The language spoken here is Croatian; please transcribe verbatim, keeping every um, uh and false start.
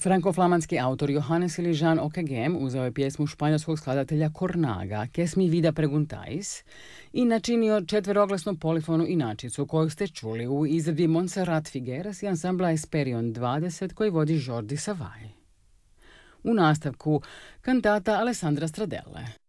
Franko-flamanski autor Johannes Ilijan Okegem uzeo je pjesmu španjolskog skladatelja Cornaga, Kes mi vida preguntais, i načinio četveroglasnu polifonu inačicu koju ste čuli u izradi Montserrat Figueras i ansambla Esperion dvadeset koji vodi Jordi Savall. U nastavku kantata Alessandra Stradelle.